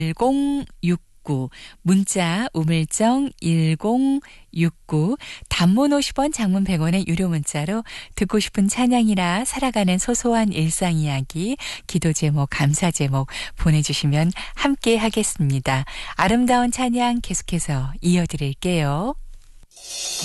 1069 문자 우물정 1069 단문 50원 장문 100원의 유료 문자로 듣고 싶은 찬양이나 살아가는 소소한 일상 이야기, 기도 제목, 감사 제목 보내주시면 함께 하겠습니다. 아름다운 찬양 계속해서 이어드릴게요.